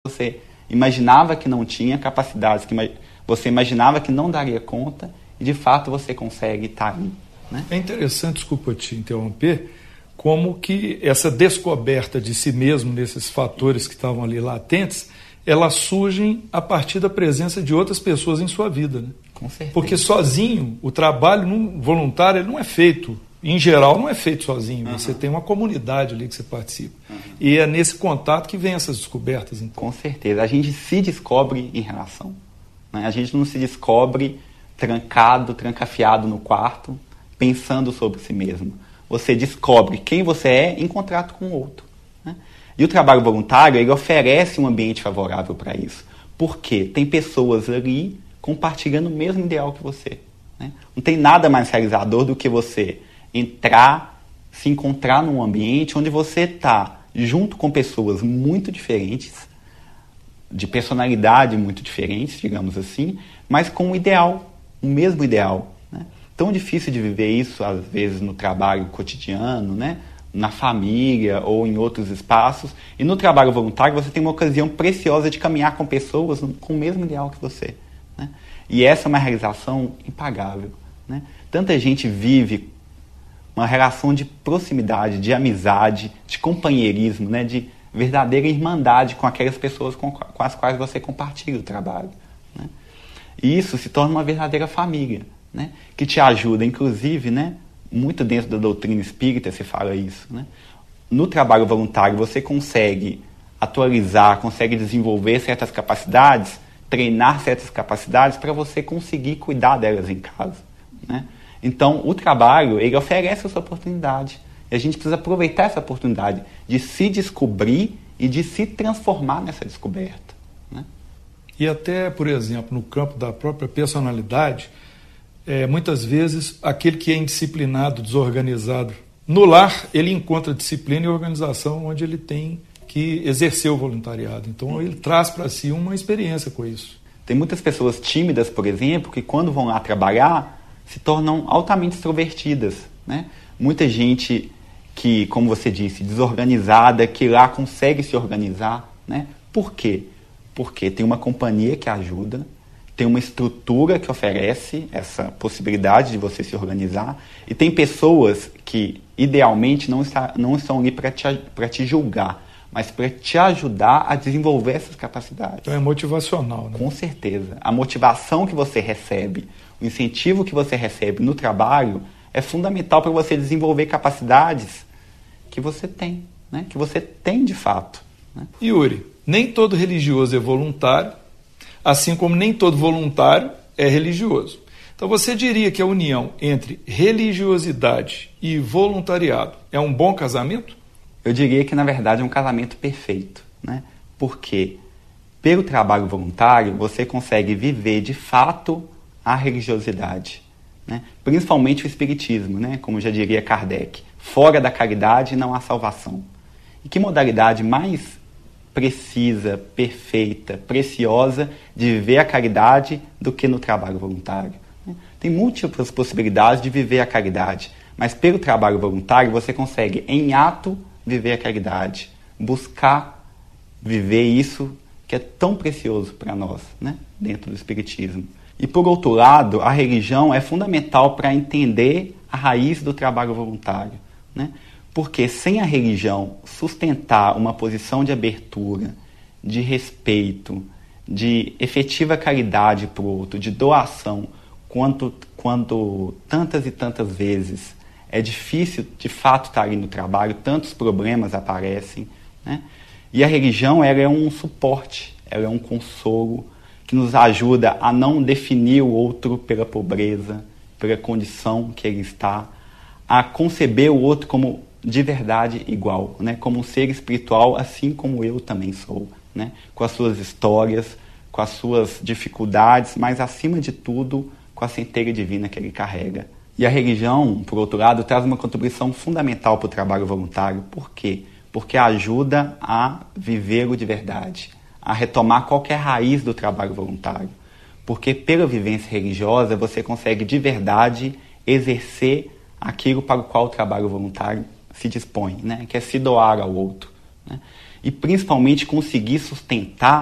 você imaginava que não tinha, capacidades que você imaginava que não daria conta, e de fato você consegue estar ali, né? É interessante, desculpa te interromper, como que essa descoberta de si mesmo, nesses fatores que estavam ali latentes, elas surgem a partir da presença de outras pessoas em sua vida, né? Com certeza. Porque sozinho, o trabalho voluntário ele não é feito, em geral não é feito sozinho, você tem uma comunidade ali que você participa. E é nesse contato que vem essas descobertas. Então. Com certeza. A gente se descobre em relação, né? A gente não se descobre trancado, trancafiado no quarto, pensando sobre si mesmo. Você descobre quem você é em contrato com o outro, né? E o trabalho voluntário, ele oferece um ambiente favorável para isso. Porque tem pessoas ali compartilhando o mesmo ideal que você, né? Não tem nada mais realizador do que você entrar, se encontrar num ambiente onde você está junto com pessoas muito diferentes, de personalidade muito diferentes, digamos assim, mas com um ideal, o mesmo ideal, né? Tão difícil de viver isso, às vezes, no trabalho cotidiano, né? Na família ou em outros espaços. E no trabalho voluntário você tem uma ocasião preciosa de caminhar com pessoas com o mesmo ideal que você, né? E essa é uma realização impagável, né? Tanta gente vive uma relação de proximidade, de amizade, de companheirismo, né? De verdadeira irmandade com aquelas pessoas com as quais você compartilha o trabalho, né? E isso se torna uma verdadeira família, né? Que te ajuda, inclusive, né? Muito dentro da doutrina espírita se fala isso, né? No trabalho voluntário você consegue atualizar, consegue desenvolver certas capacidades, treinar certas capacidades para você conseguir cuidar delas em casa, né? Então o trabalho, ele oferece essa oportunidade e a gente precisa aproveitar essa oportunidade de se descobrir e de se transformar nessa descoberta, né? E até, por exemplo, no campo da própria personalidade, muitas vezes aquele que é indisciplinado, desorganizado, no lar ele encontra disciplina e organização onde ele tem que exercer o voluntariado. Então ele traz para si uma experiência com isso. Tem muitas pessoas tímidas, por exemplo, que quando vão lá trabalhar se tornam altamente extrovertidas, né? Muita gente que, como você disse, desorganizada, que lá consegue se organizar, né? Por quê? Porque tem uma companhia que ajuda, tem uma estrutura que oferece essa possibilidade de você se organizar, e tem pessoas que, idealmente, não estão ali para te julgar, mas para te ajudar a desenvolver essas capacidades. Então é motivacional, né? Com certeza. A motivação que você recebe, o incentivo que você recebe no trabalho é fundamental para você desenvolver capacidades que você tem, né? Que você tem de fato, né? Yuri, nem todo religioso é voluntário, assim como nem todo voluntário é religioso. Então você diria que a união entre religiosidade e voluntariado é um bom casamento? Eu diria que, na verdade, é um casamento perfeito, né? Porque, pelo trabalho voluntário, você consegue viver, de fato, a religiosidade, né? Principalmente o espiritismo, né? Como já diria Kardec, fora da caridade não há salvação. E que modalidade mais precisa, perfeita, preciosa de viver a caridade do que no trabalho voluntário, né? Tem múltiplas possibilidades de viver a caridade, mas pelo trabalho voluntário você consegue, em ato, viver a caridade, buscar viver isso que é tão precioso para nós, né? Dentro do espiritismo. E, por outro lado, a religião é fundamental para entender a raiz do trabalho voluntário, né? Porque sem a religião sustentar uma posição de abertura, de respeito, de efetiva caridade para o outro, de doação, quando tantas e tantas vezes é difícil, de fato, estar ali no trabalho, tantos problemas aparecem, né? E a religião, ela é um suporte, ela é um consolo que nos ajuda a não definir o outro pela pobreza, pela condição que ele está, a conceber o outro como de verdade igual, né? Como um ser espiritual, assim como eu também sou, né? Com as suas histórias, com as suas dificuldades, mas, acima de tudo, com a centelha divina que ele carrega. E a religião, por outro lado, traz uma contribuição fundamental para o trabalho voluntário. Por quê? Porque ajuda a viver o de verdade, a retomar qualquer raiz do trabalho voluntário. Porque pela vivência religiosa você consegue de verdade exercer aquilo para o qual o trabalho voluntário se dispõe, né? Que é se doar ao outro, né? E principalmente conseguir sustentar